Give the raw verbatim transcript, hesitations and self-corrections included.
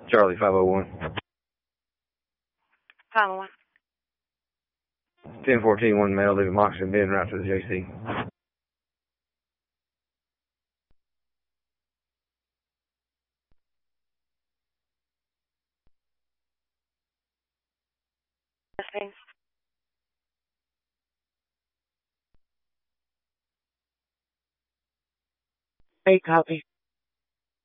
Charlie five oh one. five oh one. ten fourteen, one male, leaving Moccasin Bend, route to the J C. Listening. Hey, copy.